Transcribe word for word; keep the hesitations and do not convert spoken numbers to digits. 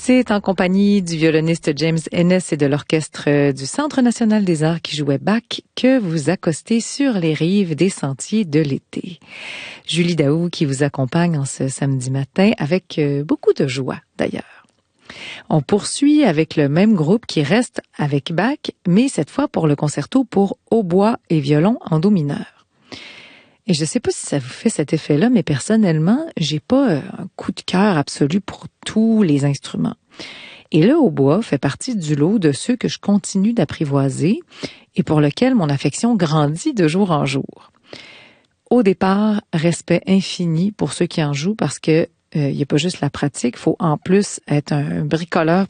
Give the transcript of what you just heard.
C'est en compagnie du violoniste James Ennis et de l'orchestre du Centre national des arts qui jouait Bach que vous accostez sur les rives des sentiers de l'été. Julie Daou qui vous accompagne en ce samedi matin avec beaucoup de joie d'ailleurs. On poursuit avec le même groupe qui reste avec Bach, mais cette fois pour le concerto pour hautbois et violon en do mineur. Et je sais pas si ça vous fait cet effet-là, mais personnellement, j'ai pas un coup de cœur absolu pour tous les instruments. Et le hautbois fait partie du lot de ceux que je continue d'apprivoiser et pour lequel mon affection grandit de jour en jour. Au départ, respect infini pour ceux qui en jouent parce que il euh, n'y a pas juste la pratique, il faut en plus être un bricoleur